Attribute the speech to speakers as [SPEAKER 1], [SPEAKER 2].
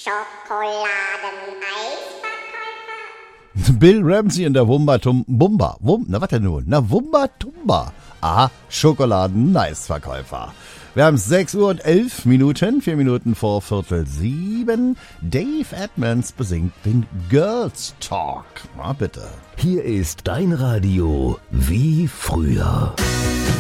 [SPEAKER 1] Schokoladeneisverkäufer.
[SPEAKER 2] Bill Ramsey in der Wumba. Na, was denn nun? Na, Wumba Tumba. Aha, Schokoladen-Eisverkäufer. Wir haben 6 Uhr und 11 Minuten, 4 Minuten vor 6:45. Dave Edmonds besingt den Girls Talk. Na, bitte.
[SPEAKER 3] Hier ist dein Radio wie früher.